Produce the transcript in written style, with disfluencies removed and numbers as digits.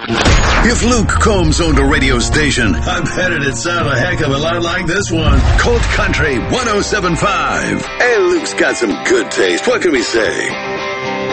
If Luke Combs owned a radio station, I bet it'd sound a heck of a lot like this one. Colt Country 107.5. Hey, Luke's got some good taste. What can we say?